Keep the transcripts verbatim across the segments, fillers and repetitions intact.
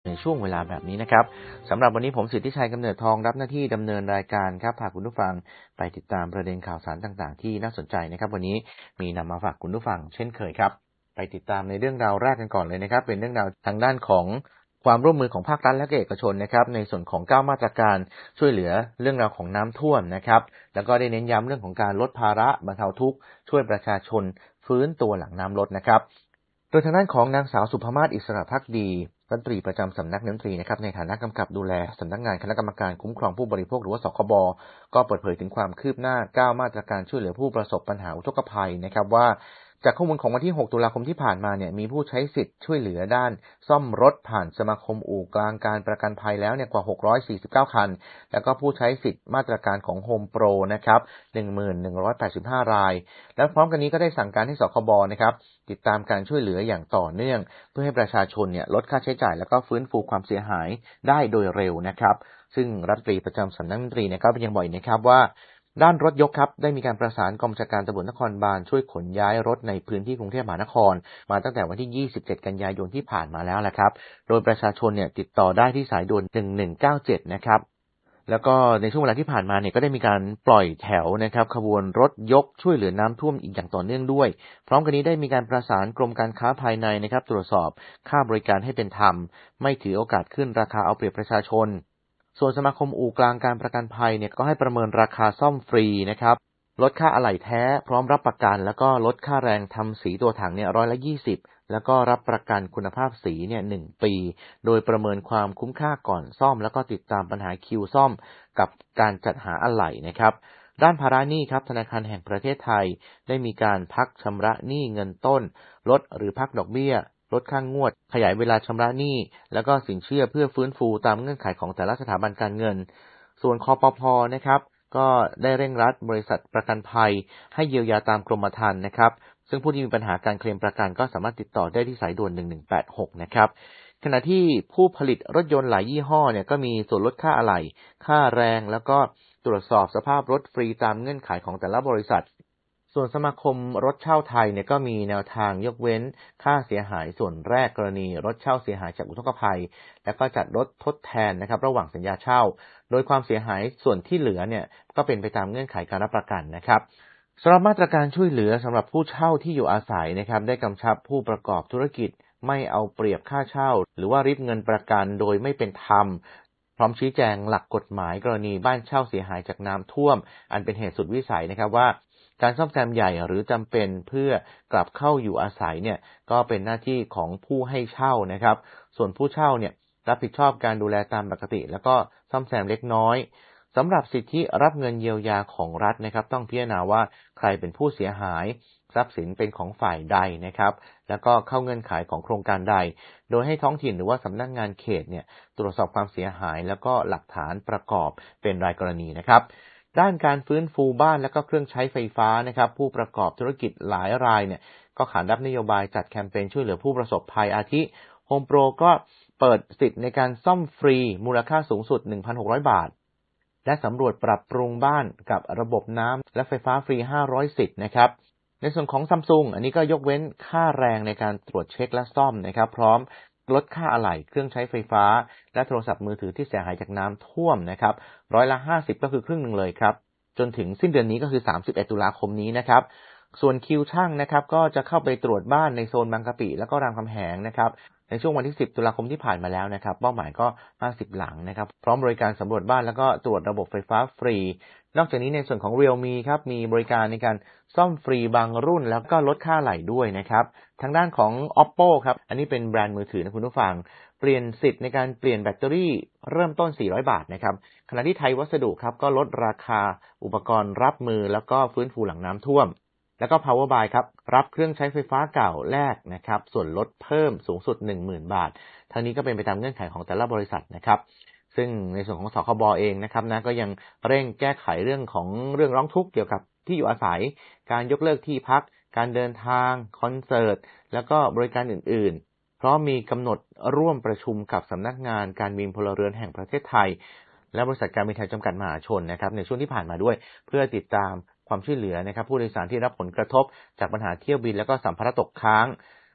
ในช่วงเวลาแบบนี้นะครับสำหรับวันนี้ผมสิทธิชัยกำเนิดทองรับหน้าที่ดำเนินรายการครับพาคุณผู้ฟังไปติดตามประเด็นข่าวสารต่างๆที่น่าสนใจนะครับวันนี้มีนำมาฝากคุณผู้ฟังเช่นเคยครับไปติดตามในเรื่องราวแรกกันก่อนเลยนะครับเป็นเรื่องราวทางด้านของความร่วมมือของภาครัฐและเอกชนนะครับในส่วนของเก้ามาตรการช่วยเหลือเรื่องราวของน้ำท่วมนะครับแล้วก็ได้เน้นย้ำเรื่องของการลดภาระบรรเทาทุกข์ช่วยประชาชนฟื้นตัวหลังน้ำลดนะครับโดยทางด้านของนางสาวสุภมาศอิสระภักดีรัฐมนตรีประจำสำนักนายกรัฐมนตรีนะครับในฐานะกำกับดูแลสำนักงานคณะกรรมการคุ้มครองผู้บริโภคหรือว่าสคบก็เปิดเผยถึงความคืบหน้าเก้ามาตรการช่วยเหลือผู้ประสบปัญหาอุทกภัยนะครับว่าจากข้อมูลของวันที่หกตุลาคมที่ผ่านมาเนี่ยมีผู้ใช้สิทธิ์ช่วยเหลือด้านซ่อมรถผ่านสมาคมอู่กลางการประกันภัยแล้วเนี่ยกว่าหกร้อยสี่สิบเก้าคันแล้วก็ผู้ใช้สิทธิ์มาตรการของโฮมโปรนะครับ หนึ่งพันหนึ่งร้อยแปดสิบห้า รายและพร้อมกันนี้ก็ได้สั่งการให้สคบนะครับติดตามการช่วยเหลืออย่างต่อเนื่องเพื่อให้ประชาชนเนี่ยลดค่าใช้จ่ายแล้วก็ฟื้นฟูความเสียหายได้โดยเร็วนะครับซึ่งรัฐมนตรีประจำสำนักนายกรัฐมนตรีเนี่ยก็ยังบอกอีกนะครับว่าด้านรถยกครับได้มีการประสานกองบัญชาการตำรวจนครบาลช่วยขนย้ายรถในพื้นที่กรุงเทพมหานครมาตั้งแต่วันที่ยี่สิบเจ็ดกันยายนที่ผ่านมาแล้วแหละครับโดยประชาชนเนี่ยติดต่อได้ที่สายด่วนหนึ่งหนึ่งเก้าเจ็ดนะครับแล้วก็ในช่วงเวลาที่ผ่านมาเนี่ยก็ได้มีการปล่อยแถวนะครับขบวนรถยกช่วยเหลือน้ำท่วมอีกอย่างต่อเนื่องด้วยพร้อมกันนี้ได้มีการประสานกรมการค้าภายในนะครับตรวจสอบค่าบริการให้เป็นธรรมไม่ถือโอกาสขึ้นราคาเอาเปรียบประชาชนส่วนสมาคมอู่กลางการประกันภัยเนี่ยก็ให้ประเมินราคาซ่อมฟรีนะครับลดค่าอะไหล่แท้พร้อมรับประกันแล้วก็ลดค่าแรงทำสีตัวถังเนี่ยร้อยละยี่สิบแล้วก็รับประกันคุณภาพสีเนี่ยหนึ่งปีโดยประเมินความคุ้มค่าก่อนซ่อมแล้วก็ติดตามปัญหาคิวซ่อมกับการจัดหาอะไหล่นะครับด้านภาระหนี้ครับธนาคารแห่งประเทศไทยได้มีการพักชำระหนี้เงินต้นลดหรือพักดอกเบี้ยลดค่างวดขยายเวลาชำระหนี้แล้วก็สินเชื่อเพื่อฟื้นฟูตามเงื่อนไขของแต่ละสถาบันการเงินส่วนคปภ.นะครับก็ได้เร่งรัดบริษัทประกันภัยให้เยียวยาตามกรมธรรม์นะครับซึ่งผู้ที่มีปัญหาการเคลมประกันก็สามารถติดต่อได้ที่สายด่วนหนึ่งหนึ่งแปดหกนะครับขณะที่ผู้ผลิตรถยนต์หลายยี่ห้อเนี่ยก็มีส่วนลดค่าอะไหล่ค่าแรงแล้วก็ตรวจสอบสภาพรถฟรีตามเงื่อนไขของแต่ละบริษัทส่วนสมาคมรถเช่าไทยเนี่ยก็มีแนวทางยกเว้นค่าเสียหายส่วนแรกกรณีรถเช่าเสียหายจากอุทกภัยแล้วก็จัดรถทดแทนนะครับระหว่างสัญญาเช่าโดยความเสียหายส่วนที่เหลือเนี่ยก็เป็นไปตามเงื่อนไขการรับประกันนะครับสำหรับมาตรการช่วยเหลือสำหรับผู้เช่าที่อยู่อาศัยนะครับได้กำชับผู้ประกอบธุรกิจไม่เอาเปรียบค่าเช่าหรือว่าริบเงินประกันโดยไม่เป็นธรรมพร้อมชี้แจงหลักกฎหมายกรณีบ้านเช่าเสียหายจากน้ำท่วมอันเป็นเหตุสุดวิสัยนะครับว่าการซ่อมแซมใหญ่หรือจำเป็นเพื่อกลับเข้าอยู่อาศัยเนี่ยก็เป็นหน้าที่ของผู้ให้เช่านะครับส่วนผู้เช่าเนี่ยรับผิดชอบการดูแลตามปกติแล้วก็ซ่อมแซมเล็กน้อยสำหรับสิทธิรับเงินเยียวยาของรัฐนะครับต้องพิจารณาว่าใครเป็นผู้เสียหายทรัพย์สินเป็นของฝ่ายใดนะครับแล้วก็เข้าเงื่อนไขของโครงการใดโดยให้ท้องถิ่นหรือว่าสำนักงานเขตเนี่ยตรวจสอบความเสียหายแล้วก็หลักฐานประกอบเป็นรายกรณีนะครับด้านการฟื้นฟูบ้านและก็เครื่องใช้ไฟฟ้านะครับผู้ประกอบธุรกิจหลายรายเนี่ยก็ขานรับนโยบายจัดแคมเปญช่วยเหลือผู้ประสบภัยอาทิโฮมโปรก็เปิดสิทธิ์ในการซ่อมฟรีมูลค่าสูงสุด หนึ่งพันหกร้อย บาทและสำรวจปรับปรุงบ้านกับระบบน้ำและไฟฟ้าฟรีห้าร้อยสิทธิ์นะครับในส่วนของ Samsung อันนี้ก็ยกเว้นค่าแรงในการตรวจเช็คและซ่อมนะครับพร้อมลดค่าอะไหล่เครื่องใช้ไฟฟ้าและโทรศัพท์มือถือที่เสียหายจากน้ำท่วมนะครับร้อยละห้าสิบก็คือครึ่งนึงเลยครับจนถึงสิ้นเดือนนี้ก็คือสามสิบเอ็ดตุลาคมนี้นะครับส่วนคิวช่างนะครับก็จะเข้าไปตรวจบ้านในโซนบางกะปิแล้วก็รามคำแหงนะครับในช่วงวันที่สิบตุลาคมที่ผ่านมาแล้วนะครับเป้าหมายก็ห้าสิบหลังนะครับพร้อมบริการสำรวจบ้านแล้วก็ตรวจระบบไฟฟ้าฟรีนอกจากนี้ในส่วนของ Realme ครับมีบริการในการซ่อมฟรีบางรุ่นแล้วก็ลดค่าอะไหล่ด้วยนะครับทางด้านของ Oppo ครับอันนี้เป็นแบรนด์มือถือนะคุณผู้ฟังเปลี่ยนสิทธิ์ในการเปลี่ยนแบตเตอรี่เริ่มต้นสี่ร้อยบาทนะครับขณะที่ไทยวัสดุครับก็ลดราคาอุปกรณ์รับมือแล้วก็ฟื้นฟูหลังน้ำท่วมแล้วก็ Power Buy ครับรับเครื่องใช้ไฟฟ้าเก่าแลกนะครับส่วนลดเพิ่มสูงสุด หนึ่งหมื่น บาททั้งนี้ก็เป็นไปตามเงื่อนไขของแต่ละบริษัทนะครับซึ่งในส่วนของสคบเองนะครับนะก็ยังเร่งแก้ไขเรื่องของเรื่องร้องทุกข์เกี่ยวกับที่อยู่อาศัยการยกเลิกที่พักการเดินทางคอนเสิร์ตแล้วก็บริการอื่นๆเพราะมีกำหนดร่วมประชุมกับสำนักงานการบินพลเรือนแห่งประเทศไทยและบริษัทการบินไทยจำกัดมหาชนนะครับในช่วงที่ผ่านมาด้วยเพื่อติดตามความช่วยเหลือนะครับผู้โดยสารที่รับผลกระทบจากปัญหาเที่ยวบินแล้วก็สัมภาระตกค้าง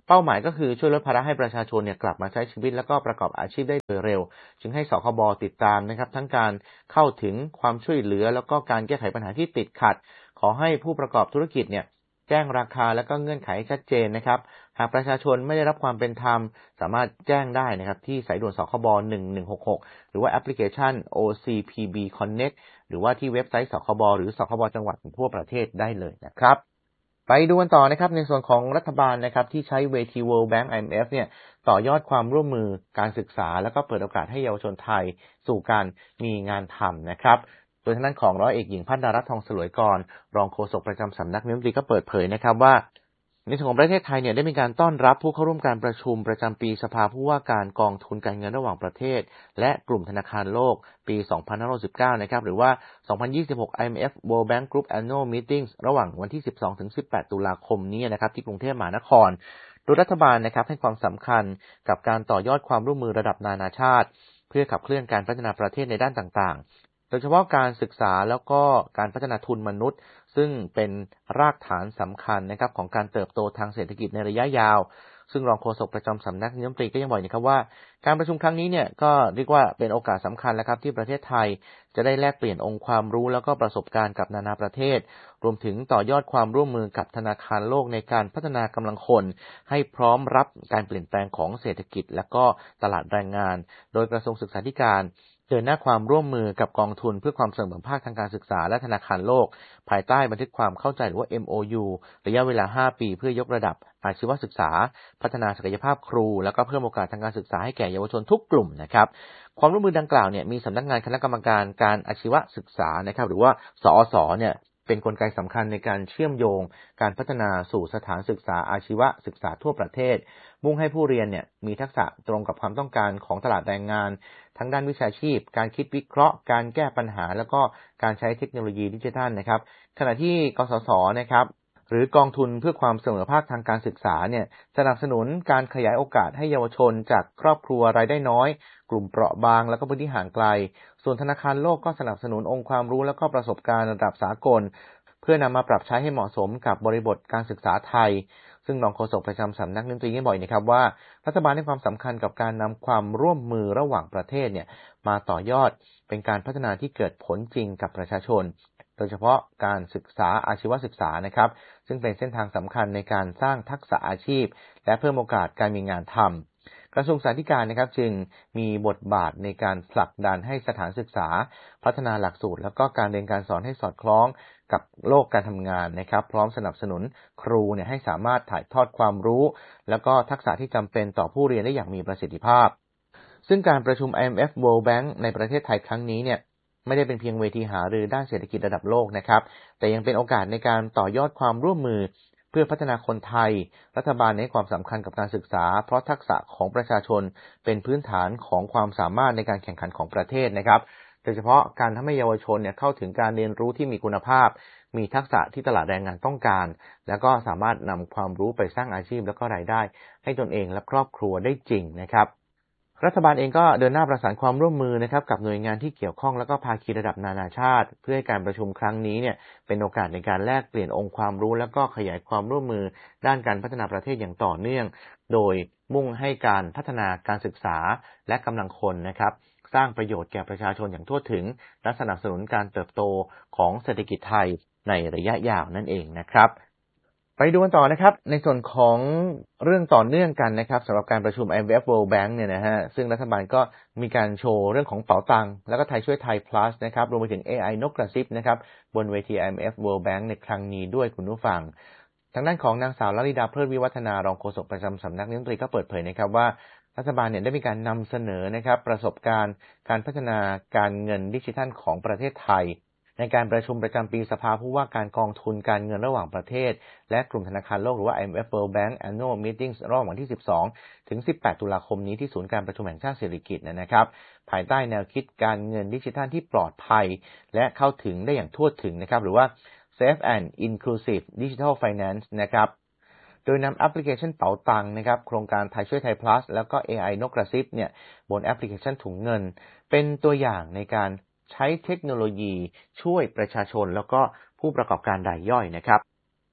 เป้าหมายก็คือช่วยลดภาระให้ประชาชนเนี่ยกลับมาใช้ชีวิตแล้วก็ประกอบอาชีพได้โดยเร็วจึงให้สคบติดตามนะครับทั้งการเข้าถึงความช่วยเหลือแล้วก็การแก้ไขปัญหาที่ติดขัดขอให้ผู้ประกอบธุรกิจเนี่ยแจ้งราคาและก็เงื่อนไขชัดเจนนะครับหากประชาชนไม่ได้รับความเป็นธรรมสามารถแจ้งได้นะครับที่สายด่วนสคบหนึ่งหนึ่งหกหกหรือว่าแอปพลิเคชัน โอ ซี พี บี Connect หรือว่าที่เว็บไซต์สคบหรือสคบจังหวัดทั่วประเทศได้เลยนะครับไปดูกันต่อนะครับในส่วนของรัฐบาลนะครับที่ใช้เวที World Bank ไอ เอ็ม เอฟ เนี่ยต่อยอดความร่วมมือการศึกษาแล้วก็เปิดโอกาสให้เยาวชนไทยสู่การมีงานทำนะครับโดยทางด้านของร้อยเอกหญิงพัฒนารัตน์ทองสลวยกรรองโฆษกประจำสำนักนายกรัฐมนตรีก็เปิดเผยนะครับว่าในส่วนของประเทศไทยเนี่ยได้มีการต้อนรับผู้เข้าร่วมการประชุมประจำปีสภาผู้ว่าการกองทุนการเงินระหว่างประเทศและกลุ่มธนาคารโลกปีสองพันห้าร้อยสิบเก้านะครับหรือว่าสองพันยี่สิบหก ไอ เอ็ม เอฟ World Bank Group Annual Meetings ระหว่างวันที่ สิบสองถึงสิบแปด ตุลาคมนี้นะครับที่กรุงเทพมหานครโดยรัฐบาลนะครับให้ความสำคัญกับการต่อยอดความร่วมมือระดับนานาชาติเพื่อขับเคลื่อนการพัฒนาประเทศในด้านต่างๆโดยเฉพาะการศึกษาแล้วก็การพัฒนาทุนมนุษย์ซึ่งเป็นรากฐานสำคัญนะครับของการเติบโตทางเศรษฐกิจในระยะยาวซึ่งรองโฆษกประจำสำนักนายกรัฐมนตรีก็ยังบอกนะครับว่าการประชุมครั้งนี้เนี่ยก็เรียกว่าเป็นโอกาสสำคัญแล้วครับที่ประเทศไทยจะได้แลกเปลี่ยนองค์ความรู้แล้วก็ประสบการณ์กับนานาประเทศรวมถึงต่อยอดความร่วมมือกับธนาคารโลกในการพัฒนากำลังคนให้พร้อมรับการเปลี่ยนแปลงของเศรษฐกิจและก็ตลาดแรงงานโดยกระทรวงศึกษาธิการเดินหน้าความร่วมมือกับกองทุนเพื่อความเสมอภาคทางการศึกษาและธนาคารโลกภายใต้บันทึกความเข้าใจหรือว่า เอ็ม โอ ยู ระยะเวลาห้าปีเพื่อยกระดับอาชีวศึกษาพัฒนาศักยภาพครูแล้วก็เพิ่มโอกาสทางการศึกษาให้แก่เยาวชนทุกกลุ่มนะครับความร่วมมือดังกล่าวเนี่ยมีสำนักงานคณะกรรมการการอาชีวศึกษานะครับหรือว่าสอสเนี่ยเป็นกลไกสำคัญในการเชื่อมโยงการพัฒนาสู่สถานศึกษาอาชีวศึกษาทั่วประเทศมุ่งให้ผู้เรียนเนี่ยมีทักษะตรงกับความต้องการของตลาดแรงงานทั้งด้านวิชาชีพการคิดวิเคราะห์การแก้ปัญหาแล้วก็การใช้เทคโนโลยีดิจิทัลนะครับขณะที่กสศนะครับหรือกองทุนเพื่อความเสมอภาคทางการศึกษาเนี่ยสนับสนุนการขยายโอกาสให้เยาวชนจากครอบครัวรายได้น้อยกลุ่มเปราะบางแล้วก็พื้นที่ห่างไกลส่วนธนาคารโลกก็สนับสนุนองค์ความรู้แล้วก็ประสบการณ์ระดับสากลเพื่อนำมาปรับใช้ให้เหมาะสมกับบริบทการศึกษาไทยซึ่งรองโฆษกประจำสำนักนายกรัฐมนตรีได้บอกนะครับว่ารัฐบาลให้ความสำคัญกับการนำความร่วมมือระหว่างประเทศเนี่ยมาต่อยอดเป็นการพัฒนาที่เกิดผลจริงกับประชาชนโดยเฉพาะการศึกษาอาชีวศึกษานะครับซึ่งเป็นเส้นทางสำคัญในการสร้างทักษะอาชีพและเพิ่มโอกาสการมีงานทำกระทรวงศึกษาธิการนะครับจึงมีบทบาทในการผลักดันให้สถานศึกษาพัฒนาหลักสูตรแล้วก็การเรียนการสอนให้สอดคล้องกับโลกการทำงานนะครับพร้อมสนับสนุนครูเนี่ยให้สามารถถ่ายทอดความรู้แล้วก็ทักษะที่จำเป็นต่อผู้เรียนได้อย่างมีประสิทธิภาพซึ่งการประชุม ไอ เอ็ม เอฟ World Bank ในประเทศไทยครั้งนี้เนี่ยไม่ได้เป็นเพียงเวทีหารือด้านเศรษฐกิจระดับโลกนะครับแต่ยังเป็นโอกาสในการต่อยอดความร่วมมือเพื่อพัฒนาคนไทยรัฐบาลให้ความสำคัญกับการศึกษาเพราะทักษะของประชาชนเป็นพื้นฐานของความสามารถในการแข่งขันของประเทศนะครับโดยเฉพาะการทำให้เยาวชนเนี่ยเข้าถึงการเรียนรู้ที่มีคุณภาพมีทักษะที่ตลาดแรงงานต้องการแล้วก็สามารถนำความรู้ไปสร้างอาชีพแล้วก็รายได้ให้ตนเองและครอบครัวได้จริงนะครับรัฐบาลเองก็เดินหน้าประสานความร่วมมือนะครับกับหน่วยงานที่เกี่ยวข้องแล้วก็ภาคีระดับนานาชาติเพื่อให้การประชุมครั้งนี้เนี่ยเป็นโอกาสในการแลกเปลี่ยนองค์ความรู้แล้วก็ขยายความร่วมมือด้านการพัฒนาประเทศอย่างต่อเนื่องโดยมุ่งให้การพัฒนาการศึกษาและกำลังคนนะครับสร้างประโยชน์แก่ประชาชนอย่างทั่วถึงและสนับสนุนการเติบโตของเศรษฐกิจไทยในระยะยาวนั่นเองนะครับไปดูกันต่อนะครับในส่วนของเรื่องต่อเนื่องกันนะครับสำหรับการประชุม ไอ เอ็ม เอฟ World Bank เนี่ยนะฮะซึ่งรัฐบาลก็มีการโชว์เรื่องของเป๋าตังค์แล้วก็ไทยช่วยไทย plus นะครับรวมไปถึง เอ ไอ นกกระซิบนะครับบนเวที ไอ เอ็ม เอฟ World Bank ในครั้งนี้ด้วยคุณผู้ฟังทางด้านของนางสาวลลิดาเพลิดวิวัฒนารองโฆษกประจำสำนักนายกรัฐมนตรีก็เปิดเผยนะครับว่ารัฐบาลเนี่ยได้มีการนำเสนอนะครับประสบการณ์การพัฒนาการเงินดิจิทัลของประเทศไทยในการประชุมประจำปีสภาผู้ว่าการกองทุนการเงินระหว่างประเทศและกลุ่มธนาคารโลกหรือว่า ไอ เอ็ม เอฟ World Bank Annual Meetings ระหว่างวันที่สิบสองถึงสิบแปดตุลาคมนี้ที่ศูนย์การประชุมแห่งชาติสิริกิติ์นะครับภายใต้แนวคิดการเงินดิจิทัลที่ปลอดภัยและเข้าถึงได้อย่างทั่วถึงนะครับหรือว่า Safe and Inclusive Digital Finance นะครับโดยนำแอปพลิเคชันเป๋าตังค์นะครับโครงการไทยช่วยไทย plus แล้วก็ เอ ไอ นกกระซิบเนี่ยบนแอปพลิเคชันถุงเงินเป็นตัวอย่างในการใช้เทคโนโลยีช่วยประชาชนแล้วก็ผู้ประกอบการรายย่อยนะครับ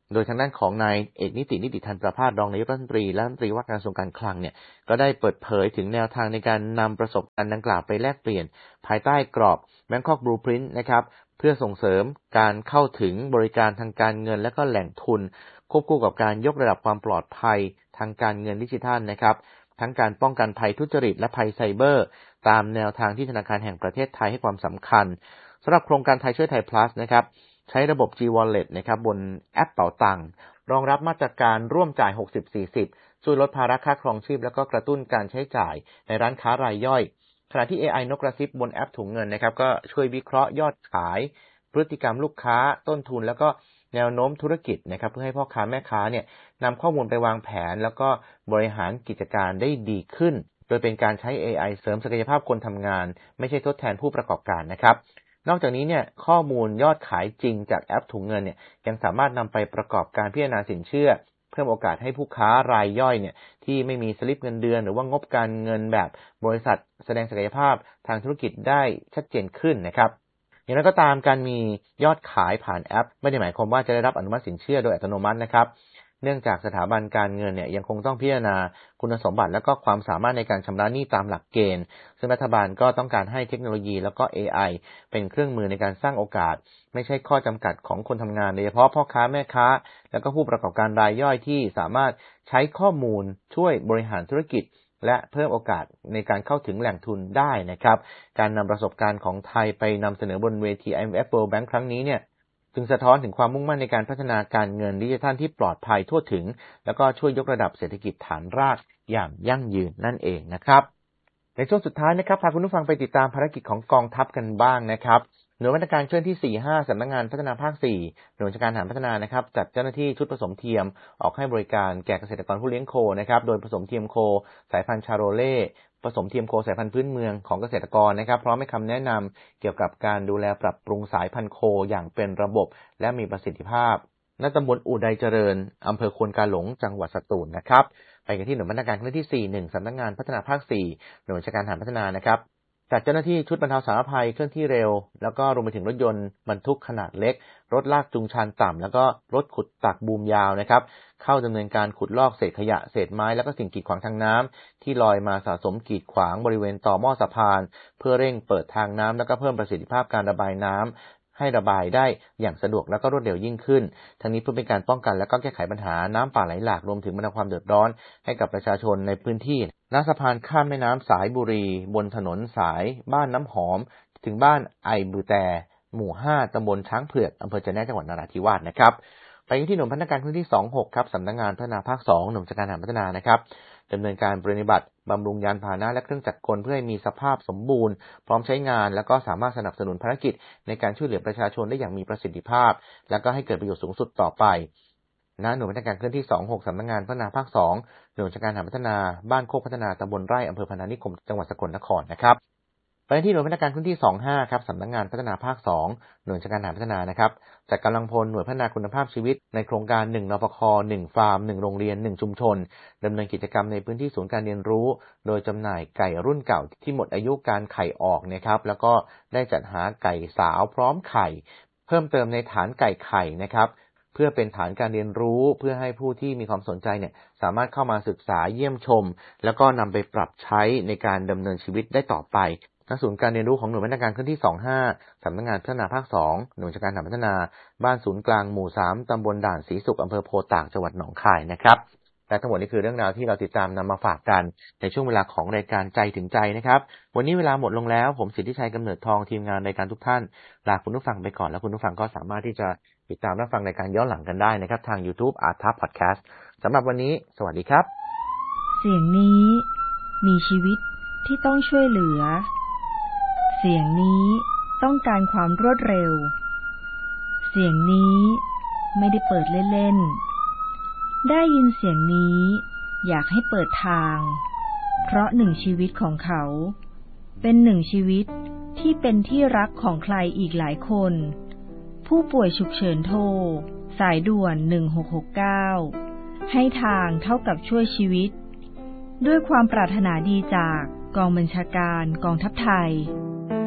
โดยทางด้านของนายเอกนิตินิติธันประภาสรองนายกรัฐมนตรีและรัฐมนตรีว่าการกระทรวงการคลังเนี่ยก็ได้เปิดเผยถึงแนวทางในการนำประสบการณ์ดังกล่าวไปแลกเปลี่ยนภายใต้กรอบ Bangkok Blueprint นะครับเพื่อส่งเสริมการเข้าถึงบริการทางการเงินและก็แหล่งทุนควบคู่กับการยกระดับความปลอดภัยทางการเงินดิจิทัลนะครับทั้งการป้องกันภัยทุจริตและภัยไซเบอร์ตามแนวทางที่ธนาคารแห่งประเทศไทยให้ความสำคัญสำหรับโครงการไทยช่วยไทย plus นะครับใช้ระบบ G Wallet นะครับบนแอปเป๋าตังค์รองรับมาตรการร่วมจ่าย หกสิบ สี่สิบ ช่วยลดภาระค่าครองชีพแล้วก็กระตุ้นการใช้จ่ายในร้านค้ารายย่อยขณะที่ เอ ไอ นกกระซิบบนแอปถุงเงินนะครับก็ช่วยวิเคราะห์ยอดขายพฤติกรรมลูกค้าต้นทุนแล้วก็แนวโน้มธุรกิจนะครับเพื่อให้พ่อค้าแม่ค้าเนี่ยนำข้อมูลไปวางแผนแล้วก็บริหารกิจการได้ดีขึ้นโดยเป็นการใช้ เอ ไอ เสริมศักยภาพคนทำงานไม่ใช่ทดแทนผู้ประกอบการนะครับนอกจากนี้เนี่ยข้อมูลยอดขายจริงจากแอปถุงเงินเนี่ยยังสามารถนำไปประกอบการพิจารณาสินเชื่อเพิ่มโอกาสให้ผู้ค้ารายย่อยเนี่ยที่ไม่มีสลิปเงินเดือนหรือว่างบการเงินแบบบริษัทแสดงศักยภาพทางธุรกิจได้ชัดเจนขึ้นนะครับอย่างไรก็ตามการมียอดขายผ่านแอปไม่ได้หมายความว่าจะได้รับอนุมัติสินเชื่อโดยอัตโนมัตินะครับเนื่องจากสถาบันการเงินเนี่ยยังคงต้องพิจารณาคุณสมบัติและก็ความสามารถในการชำระหนี้ตามหลักเกณฑ์ซึ่งรัฐบาลก็ต้องการให้เทคโนโลยีแล้วก็ เอ ไอ เป็นเครื่องมือในการสร้างโอกาสไม่ใช่ข้อจำกัดของคนทำงานโดยเฉพาะพ่อค้าแม่ค้าแล้วก็ผู้ประกอบการรายย่อยที่สามารถใช้ข้อมูลช่วยบริหารธุรกิจและเพิ่มโอกาสในการเข้าถึงแหล่งทุนได้นะครับการนำประสบการณ์ของไทยไปนำเสนอบนเวที ไอ เอ็ม เอฟ World Bank ครั้งนี้เนี่ยจึงสะท้อนถึงความมุ่งมั่นในการพัฒนาการเงินดิจิทัลที่ปลอดภัยทั่วถึงแล้วก็ช่วยยกระดับเศรษฐกิจฐานรากอย่างยั่งยืนนั่นเองนะครับในช่วงสุดท้ายนะครับพาคุณผู้ฟังไปติดตามภารกิจของกองทัพกันบ้างนะครับหน่วยมาตรการเคลื่อนที่ สี่ห้า สำนักงานพัฒนาภาค สี่หน่วยราชการทหารพัฒนานะครับจัดเจ้าหน้าที่ชุดผสมเทียมออกให้บริการแก่เกษตรกรผู้เลี้ยงโคนะครับโดยผสมเทียมโคสายพันธุ์ชาโรเล่ผสมเทียมโคสายพันธุ์พื้นเมืองของเกษตรกรนะครับพร้อมให้คำแนะนำเกี่ยวกับการดูแลปรับปรุงสายพันธุ์โคอย่างเป็นระบบและมีประสิทธิภาพณตำบลอู่ไดเจริญอำเภอควนกาหลงจังหวัดสตูลนะครับไปกันที่หน่วยมาตรการเคลื่อนที่ สี่หนึ่ง สำนักงานพัฒนาภาค สี่หน่วยราชการทหารพัฒนานะครับจัดเจ้าหน้าที่ชุดบรรเทาสาธารณภัยเคลื่อนที่เร็วแล้วก็รวมไปถึงรถยนต์บรรทุกขนาดเล็กรถลากจูงชันต่ำแล้วก็รถขุดตักบูมยาวนะครับเข้าดำเนินการขุดลอกเศษขยะเศษไม้แล้วก็สิ่งกีดขวางทางน้ำที่ลอยมาสะสมกีดขวางบริเวณต่อหม้อสะพานเพื่อเร่งเปิดทางน้ำแล้วก็เพิ่มประสิทธิภาพการระบายน้ำให้ระบายได้อย่างสะดวกและก็รวดเร็วยิ่งขึ้นทั้งนี้เพื่อเป็นการป้องกันและก็แก้ไขปัญหาน้ำป่าไหลหลากรวมถึงบรรเทาความเดือดร้อนให้กับประชาชนในพื้นที่ณสะพานข้ามแม่น้ำสายบุรีบนถนนสายบ้านน้ำหอมถึงบ้านไอบือแตหมู่ห้าตำบลช้างเผือกอำเภอจะแนะจังหวัดนราธิวาสนะครับไปที่หน่วยพัฒนาการพื้นที่สองหกครับสำนักงานพัฒนาภาคสองหน่วยราชการทหารพัฒนานะครับดำเนินการปฏิบัติบำรุงยานพาหนะและเครื่องจักรกลเพื่อให้มีสภาพสมบูรณ์พร้อมใช้งานแล้วก็สามารถสนับสนุนภารกิจในการช่วยเหลือประชาชนได้อย่างมีประสิทธิภาพและก็ให้เกิดประโยชน์สูงสุดต่อไปณหน่วยพัฒนาการเคลื่อนที่สองหกสำนักงานพัฒนาภาคสองหน่วยราชการทหารพัฒนาบ้านโคกพัฒนาตำบลไร่อำเภอพนานิคมจังหวัดสกลนครนะครับไปที่หน่วยพัฒนาการพื้นที่สองห้าครับสำนักงานพัฒนาภาคสองหน่วยราชการทหารพัฒนานะครับจัดกำลังพลหน่วยพัฒนาคุณภาพชีวิตในโครงการหนึ่งนปคหนึ่งฟาร์มหนึ่งโรงเรียนหนึ่งชุมชนดำเนินกิจกรรมในพื้นที่ศูนย์การเรียนรู้โดยจำหน่ายไก่รุ่นเก่าที่หมดอายุการไข่ออกนะครับแล้วก็ได้จัดหาไก่สาวพร้อมไข่เพิ่มเติมในฐานไก่ไข่นะครับเพื่อเป็นฐานการเรียนรู้เพื่อให้ผู้ที่มีความสนใจเนี่ยสามารถเข้ามาศึกษาเยี่ยมชมแล้วก็นำไปปรับใช้ในการดำเนินชีวิตได้ต่อไปณศูนย์การเรียนรู้ของหน่วยพัฒนาการเคลื่อนที่สองห้าสำนักงานพัฒนาภาคสองหน่วยราชการทหารพัฒนาบ้านศูนย์กลางหมู่สามตำบลด่านศรีสุขอำเภอโพตากจังหวัดหนองคายนะครับและทั้งหมดนี้คือเรื่องราวที่เราติดตามนำมาฝากกันในช่วงเวลาของรายการใจถึงใจนะครับวันนี้เวลาหมดลงแล้วผมสิทธิชัยกำเนิดทองทีมงานรายการทุกท่านลาคุณผู้ฟังไปก่อนแล้วคุณผู้ฟังก็สามารถที่จะติดตามรับฟังรายการย้อนหลังกันได้นะครับทาง YouTube Art Tap Podcast สำหรับวันนี้สวัสดีครับเสียงนี้มีชีวิตที่ต้องช่วยเหลือเสียงนี้ต้องการความรวดเร็วเสียงนี้ไม่ได้เปิดเล่นๆได้ยินเสียงนี้อยากให้เปิดทางเพราะหนึ่งชีวิตของเขาเป็นหนึ่งชีวิตที่เป็นที่รักของใครอีกหลายคนผู้ป่วยฉุกเฉินโทรสายด่วนหนึ่งหกหกเก้าให้ทางเท่ากับช่วยชีวิตด้วยความปรารถนาดีจากกองบัญชาการกองทัพไทย